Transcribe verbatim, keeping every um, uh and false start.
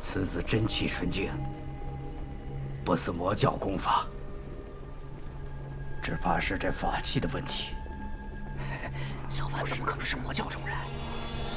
此子真气纯净，不似魔教功法，只怕是这法器的问题。 小凡怎么可能是魔教中人？